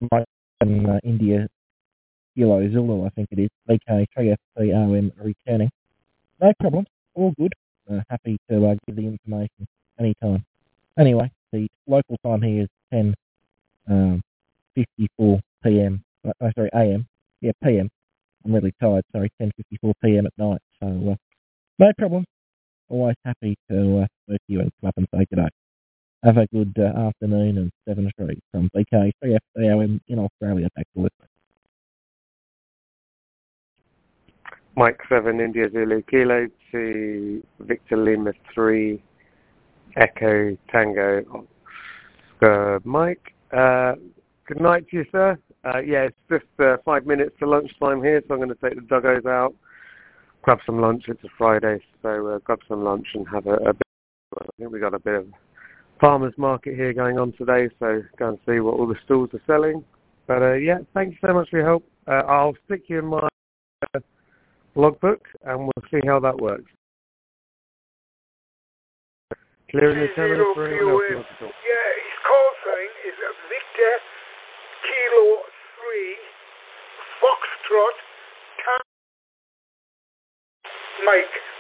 Mike and India Kilo Zulu, I think it is. VK 3FPOM returning. No problem. All good. Happy to give the information anytime. Anyway, the local time here is 10:54 p.m. Sorry, a.m. Yeah, p.m. I'm really tired. Sorry, 10:54 p.m. at night. So no problem. Always happy to work you and come up and say good day. Have a good afternoon and 7-3 from VK 3FPOM in Australia. Back to listening. Mike 7, India Zulu Kilo to Victor Lima 3, Echo Tango Oscar Mike. Good night to you, sir. Yeah, it's just 5 minutes to lunchtime here, so I'm going to take the doggos out, grab some lunch. It's a Friday, so grab some lunch and have a bit. I think we got a bit of farmers market here going on today, so go and see what all the stalls are selling. But yeah, thank you so much for your help. I'll stick you in my logbook, and we'll see how that works. Clearing the channel for anyone else who wants to talk. Yeah, his call sign is Victor Kilo 3 Foxtrot Mike.